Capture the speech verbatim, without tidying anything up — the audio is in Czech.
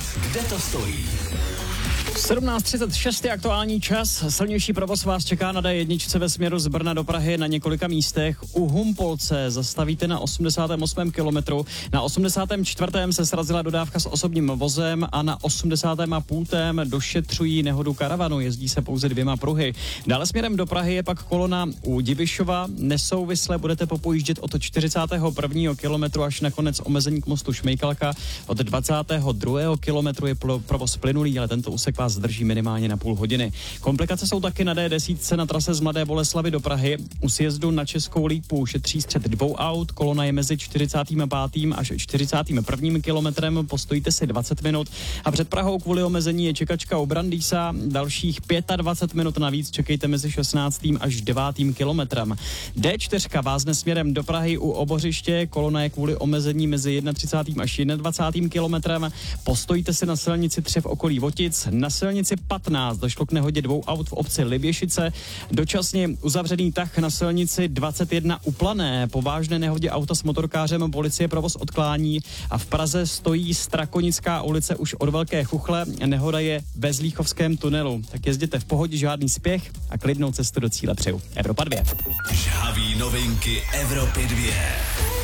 kde to stojí. sedmnáct třicet šest je aktuální čas. Silnější provoz vás čeká na D jedna ve směru z Brna do Prahy na několika místech. U Humpolce zastavíte na osmdesátém osmém kilometru. Na osmdesátém čtvrtém se srazila dodávka s osobním vozem a na osmdesátém pátém došetřují nehodu karavanu. Jezdí se pouze dvěma pruhy. Dále směrem do Prahy je pak kolona u Divišova. Nesouvisle budete popojíždět od čtyřicátého prvního kilometru až na konec omezení k mostu Šmejkalka. Od dvacátého druhého kilometru je provoz plynulý, ale tento úsek vás zdrží minimálně na půl hodiny. Komplikace jsou taky na D deset na trase z Mladé Boleslavi do Prahy. U sjezdu na Českou Lípu šetří střet dvou aut, kolona je mezi čtyřicátým pátým až čtyřicátým prvním kilometrem, postojíte si dvacet minut a před Prahou kvůli omezení je čekačka u Brandýsa, dalších dvacet pět minut navíc čekejte mezi šestnáctým až devátým kilometrem. D čtyři vázne směrem do Prahy u Obořiště, kolona je kvůli omezení mezi třicátým prvním až dvacátým prvním kilometrem, postojíte si na silnici tři v okolí Votic. Na silnici patnáct došlo k nehodě dvou aut v obci Liběšice. Dočasně uzavřený tah na silnici dvacet jedna u Plané. Po vážné nehodě auta s motorkářem policie provoz odklání a v Praze stojí Strakonická ulice už od Velké Chuchle. Nehoda je ve Zlíchovském tunelu. Tak jezděte v pohodě, žádný spěch a klidnou cestu do cíle přeju. Evropa dvě. Žhavý novinky Evropy dvě.